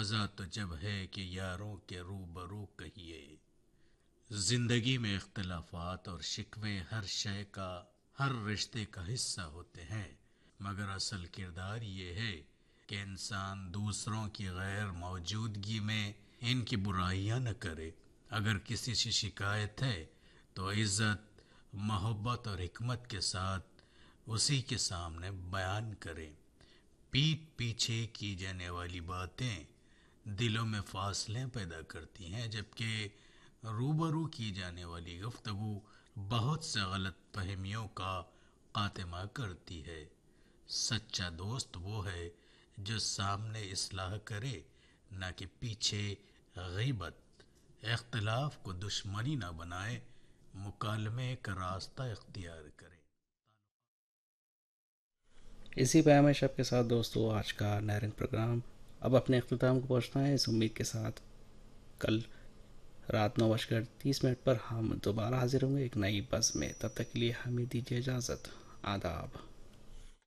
مزہ تو جب ہے کہ یاروں کے روبرو کہیے. زندگی میں اختلافات اور شکوے ہر شے کا، ہر رشتے کا حصہ ہوتے ہیں، مگر اصل کردار یہ ہے کہ انسان دوسروں کی غیر موجودگی میں ان کی برائیاں نہ کرے. اگر کسی سے شکایت ہے تو عزت، محبت اور حکمت کے ساتھ اسی کے سامنے بیان کریں. پیٹھ پیچھے کی جانے والی باتیں دلوں میں فاصلے پیدا کرتی ہیں، جبکہ روبرو کی جانے والی گفتگو بہت سے غلط فہمیوں کا خاتمہ کرتی ہے. سچا دوست وہ ہے جو سامنے اصلاح کرے، نہ کہ پیچھے غیبت. اختلاف کو دشمنی نہ بنائے، مکالمے کا راستہ اختیار کرے. اسی پیام شب کے ساتھ دوستو آج کا نیرنگ پروگرام اب اپنے اختتام کو پہنچنا ہے، اس امید کے ساتھ کل رات 9:30 پر ہم دوبارہ حاضر ہوں گے ایک نئی بز میں. تب تک کے لیے ہمیں دیجیے اجازت. آداب.